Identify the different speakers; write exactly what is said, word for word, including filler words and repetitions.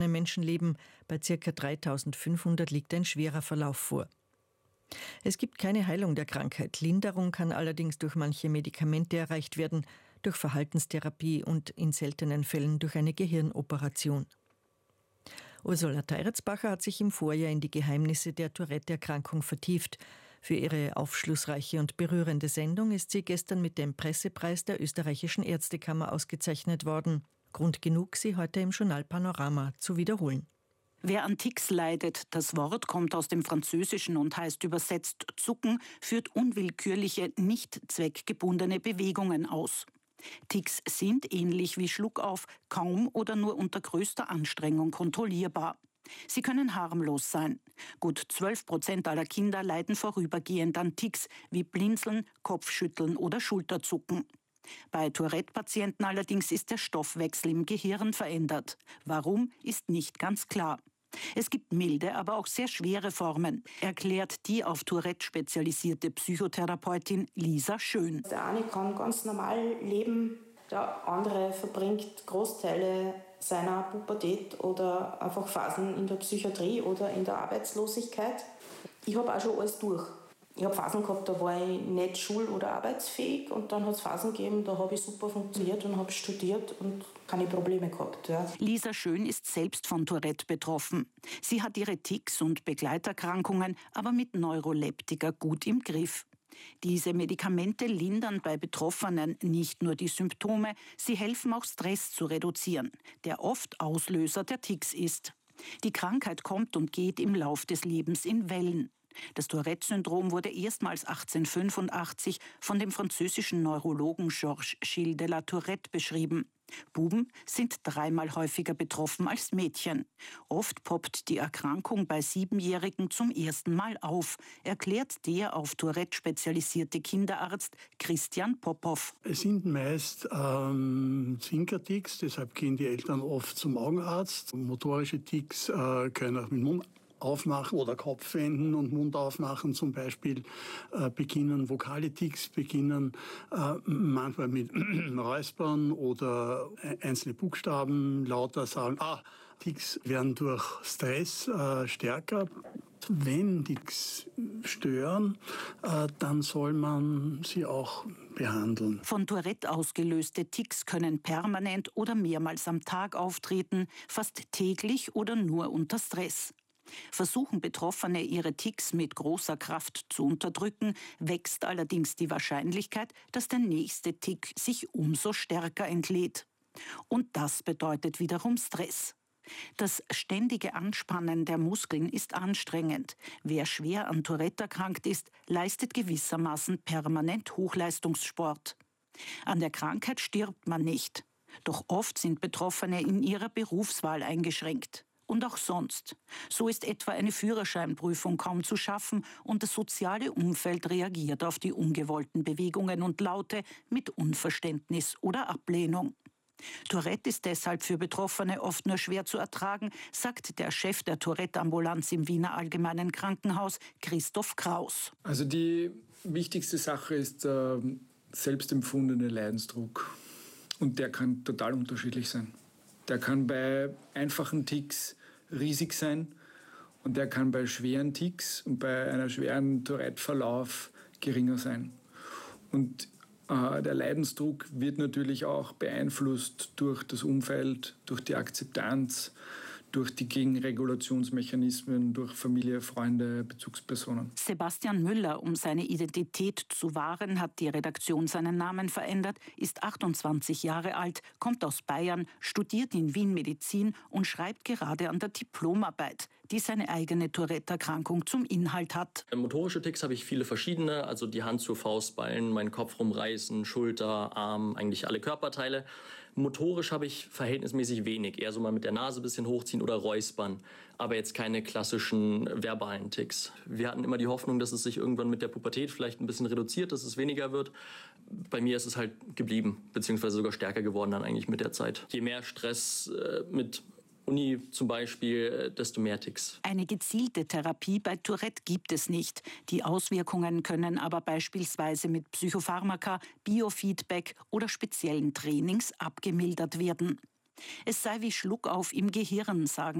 Speaker 1: Menschenleben. Bei ca. dreitausendfünfhundert liegt ein schwerer Verlauf vor. Es gibt keine Heilung der Krankheit. Linderung kann allerdings durch manche Medikamente erreicht werden, durch Verhaltenstherapie und in seltenen Fällen durch eine Gehirnoperation. Ursula Teiritzbacher hat sich im Vorjahr in die Geheimnisse der Tourette-Erkrankung vertieft. Für ihre aufschlussreiche und berührende Sendung ist sie gestern mit dem Pressepreis der Österreichischen Ärztekammer ausgezeichnet worden. Grund genug, sie heute im Journal Panorama zu wiederholen.
Speaker 2: Wer an Tics leidet, das Wort kommt aus dem Französischen und heißt übersetzt Zucken, führt unwillkürliche, nicht zweckgebundene Bewegungen aus. Tics sind, ähnlich wie Schluckauf, kaum oder nur unter größter Anstrengung kontrollierbar. Sie können harmlos sein. Gut zwölf Prozent aller Kinder leiden vorübergehend an Tics wie Blinzeln, Kopfschütteln oder Schulterzucken. Bei Tourette-Patienten allerdings ist der Stoffwechsel im Gehirn verändert. Warum, ist nicht ganz klar. Es gibt milde, aber auch sehr schwere Formen, erklärt die auf Tourette spezialisierte Psychotherapeutin Lisa Schön.
Speaker 3: Der eine kann ganz normal leben, der andere verbringt Großteile seiner Pubertät oder einfach Phasen in der Psychiatrie oder in der Arbeitslosigkeit. Ich habe auch schon alles durch. Ich habe Phasen gehabt, da war ich nicht schul- oder arbeitsfähig und dann hat es Phasen gegeben, da habe ich super funktioniert und habe studiert und keine Probleme gehabt. Ja.
Speaker 2: Lisa Schön ist selbst von Tourette betroffen. Sie hat ihre Tics und Begleiterkrankungen aber mit Neuroleptika gut im Griff. Diese Medikamente lindern bei Betroffenen nicht nur die Symptome, sie helfen auch Stress zu reduzieren, der oft Auslöser der Tics ist. Die Krankheit kommt und geht im Lauf des Lebens in Wellen. Das Tourette-Syndrom wurde erstmals achtzehnhundertfünfundachtzig von dem französischen Neurologen Georges Gilles de la Tourette beschrieben. Buben sind dreimal häufiger betroffen als Mädchen. Oft poppt die Erkrankung bei Siebenjährigen zum ersten Mal auf, erklärt der auf Tourette spezialisierte Kinderarzt Christian Popov.
Speaker 4: Es sind meist ähm, Zwinkertics, deshalb gehen die Eltern oft zum Augenarzt. Motorische Tics äh, können auch mit Mund aufmachen oder Kopf wenden und Mund aufmachen zum Beispiel äh, beginnen, vokale Tics beginnen, äh, manchmal mit Räuspern oder einzelne Buchstaben lauter sagen. Ah, Tics werden durch Stress äh, stärker. Wenn Tics stören, äh, dann soll man sie auch behandeln.
Speaker 2: Von Tourette ausgelöste Tics können permanent oder mehrmals am Tag auftreten, fast täglich oder nur unter Stress. Versuchen Betroffene, ihre Tics mit großer Kraft zu unterdrücken, wächst allerdings die Wahrscheinlichkeit, dass der nächste Tic sich umso stärker entlädt. Und das bedeutet wiederum Stress. Das ständige Anspannen der Muskeln ist anstrengend. Wer schwer an Tourette erkrankt ist, leistet gewissermaßen permanent Hochleistungssport. An der Krankheit stirbt man nicht. Doch oft sind Betroffene in ihrer Berufswahl eingeschränkt. Und auch sonst. So ist etwa eine Führerscheinprüfung kaum zu schaffen und das soziale Umfeld reagiert auf die ungewollten Bewegungen und Laute mit Unverständnis oder Ablehnung. Tourette ist deshalb für Betroffene oft nur schwer zu ertragen, sagt der Chef der Tourette-Ambulanz im Wiener Allgemeinen Krankenhaus, Christoph Kraus.
Speaker 5: Also die wichtigste Sache ist der selbstempfundene Leidensdruck. Und der kann total unterschiedlich sein. Der kann bei einfachen Tics riesig sein und der kann bei schweren Tics und bei einer schweren Tourette-Verlauf geringer sein. Und äh, der Leidensdruck wird natürlich auch beeinflusst durch das Umfeld, durch die Akzeptanz, durch die Gegenregulationsmechanismen, durch Familie, Freunde, Bezugspersonen.
Speaker 2: Sebastian Müller, um seine Identität zu wahren, hat die Redaktion seinen Namen verändert, ist achtundzwanzig Jahre alt, kommt aus Bayern, studiert in Wien Medizin und schreibt gerade an der Diplomarbeit, die seine eigene Tourette-Erkrankung zum Inhalt hat.
Speaker 6: Motorische Tics habe ich viele verschiedene, also die Hand zu Faust ballen, meinen Kopf rumreißen, Schulter, Arm, eigentlich alle Körperteile. Motorisch habe ich verhältnismäßig wenig, eher so mal mit der Nase ein bisschen hochziehen oder räuspern, aber jetzt keine klassischen verbalen Tics. Wir hatten immer die Hoffnung, dass es sich irgendwann mit der Pubertät vielleicht ein bisschen reduziert, dass es weniger wird. Bei mir ist es halt geblieben, beziehungsweise sogar stärker geworden dann eigentlich mit der Zeit. Je mehr Stress äh, mit Uni zum Beispiel, desto mehr Tics.
Speaker 2: Eine gezielte Therapie bei Tourette gibt es nicht. Die Auswirkungen können aber beispielsweise mit Psychopharmaka, Biofeedback oder speziellen Trainings abgemildert werden. Es sei wie Schluckauf im Gehirn, sagen